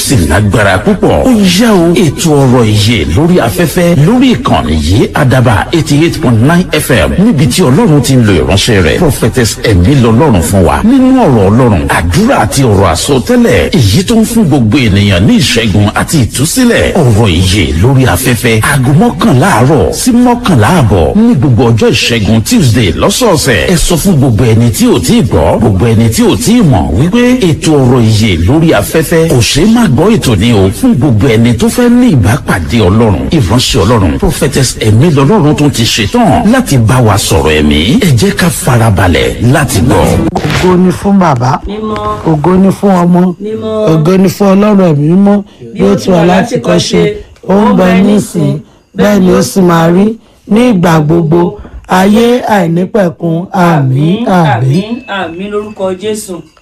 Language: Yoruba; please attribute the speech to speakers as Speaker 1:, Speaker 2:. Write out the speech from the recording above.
Speaker 1: sì lágbára púpọ̀. Ó yá o, ètò ọ̀rọ̀ ìyè lórí afẹ́fẹ́ lórí ìkànnì yìí Àdàbà 88.9 FM níbi tí Ọlọ́run ti ń lo ìránṣẹ́ rẹ̀ Prophetess Ẹ̀mí lọ́lọ́run fún wa nínú ọ̀rọ̀ Ọlọ́run, àdúrà àti ọ̀rọ̀ àsọtẹ́lẹ̀ èyí tó ń fún gbogbo ènìyàn ní ìṣẹ́gun àti ìtúsílẹ̀. Ọ̀rọ̀ ìyè lórí afẹ́fẹ́ aago 11 àárọ̀ sí 11 ààbọ̀ ní gbogbo ọjọ́ ìṣẹ́gun Tuesday lọ́sọ̀ọ̀sẹ̀. Ẹ sọ fún gbogbo ẹni tí ò tí ì gbọ́, gbogbo ẹni tí ò tí ì mọ̀ wípé ètò ọ̀rọ̀ ìyè lórí afẹ́fẹ́ kò ṣeé má gbọ́ ètò ní o fún gbogbo ẹni tó fẹ́ ní ìbápàdé Ọlọ́run. Ìránṣẹ́ Ọlọ́run Prophetess Ẹ̀mí lọ́lọ́run tó ti ṣetán láti bá wa sọ̀rọ̀ ẹ̀mí. Ẹ jẹ́ ká farabalẹ̀ láti gbọ́.
Speaker 2: Ògo ni fún bàbá, ògo ni fún ọmọ, ògo ni fún Ọlọ́run ẹ̀mí mímọ́ bí ó ti wà láti kọ́ṣe, ó ń bẹ nísìn bẹ́ẹ̀ ni ó sì máa rí ní ìgbà gbogbo ayé àìnípẹ̀kun. Àmín àmín
Speaker 3: àmín lórúkọ Jésù.